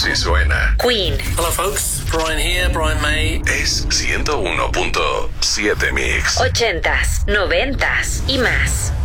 Así suena. Queen. Hello folks, Brian here, Brian May. Es 101.7 Mix. 80s, 90s y más.